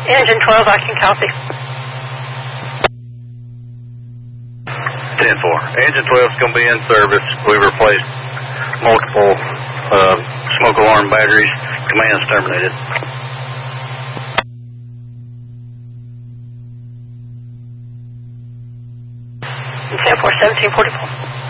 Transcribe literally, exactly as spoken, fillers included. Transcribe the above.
Engine twelve, I can copy. ten four. Engine twelve is going to be in service. We replaced multiple uh, smoke alarm batteries. Command's terminated. ten four, seventeen forty-four.